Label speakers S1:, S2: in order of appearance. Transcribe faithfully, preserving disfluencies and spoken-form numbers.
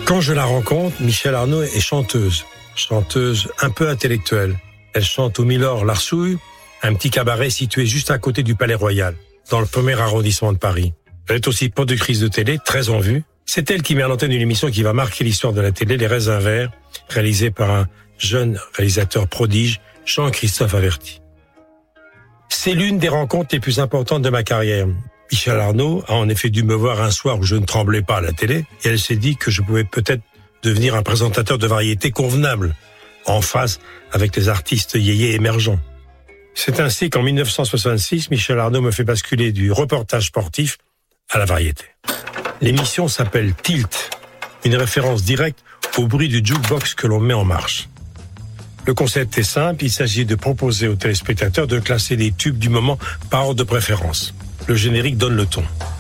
S1: Quand je la rencontre, Michèle Arnaud est chanteuse. Chanteuse un peu intellectuelle. Elle chante au Milord Larsouille, un petit cabaret situé juste à côté du Palais Royal, dans le premier arrondissement de Paris. Elle est aussi productrice de télé, très en vue. C'est elle qui met à l'antenne une émission qui va marquer l'histoire de la télé, Les Raisins Verts, réalisée par un jeune réalisateur prodige, Jean-Christophe Averty. C'est l'une des rencontres les plus importantes de ma carrière. Michèle Arnaud a en effet dû me voir un soir où je ne tremblais pas à la télé, et elle s'est dit que je pouvais peut-être devenir un présentateur de variété convenable, en phase avec les artistes yéyés émergents. C'est ainsi qu'en dix-neuf cent soixante-six, Michèle Arnaud me fait basculer du reportage sportif à la variété. L'émission s'appelle Tilt, une référence directe au bruit du jukebox que l'on met en marche. Le concept est simple, il s'agit de proposer aux téléspectateurs de classer des tubes du moment par ordre de préférence. Le générique donne le ton.